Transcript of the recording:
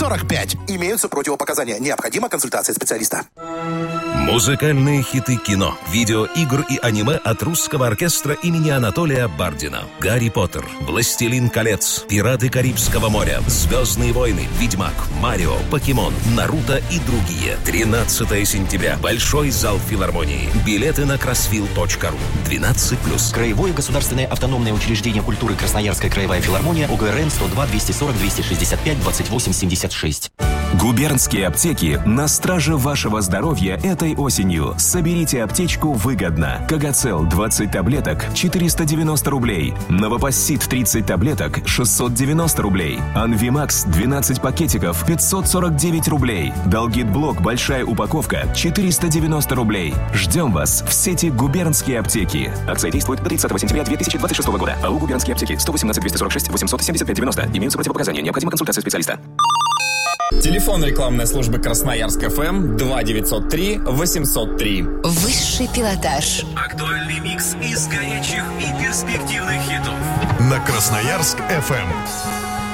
45. Имеются противопоказания. Необходима консультация специалиста. Музыкальные хиты кино, видеоигр и аниме от русского оркестра имени Анатолия Бардина. «Гарри Поттер», «Властелин колец», «Пираты Карибского моря», «Звездные войны», «Ведьмак», «Марио», «Покемон», «Наруто» и другие. 13 сентября. Большой зал филармонии. Билеты на crossfield.ru. 12+. Краевое государственное автономное учреждение культуры Красноярская краевая филармония, УГРН 102 240 265 28 76. Губернские аптеки на страже вашего здоровья этой осенью. Соберите аптечку выгодно. Кагацел 20 таблеток 490 рублей. Новопассит 30 таблеток 690 рублей. Анвимакс 12 пакетиков 549 рублей. Далгит-блок большая упаковка 490 рублей. Ждем вас в сети губернские аптеки. Акция действует до 30 сентября 2026 года. АУ «Губернские аптеки» 118 246 875 90. Имеются противопоказания. Необходима консультация специалиста. Телефон рекламной службы Красноярск ФМ 2903 803. Высший пилотаж. Актуальный микс из горячих и перспективных хитов. На Красноярск ФМ.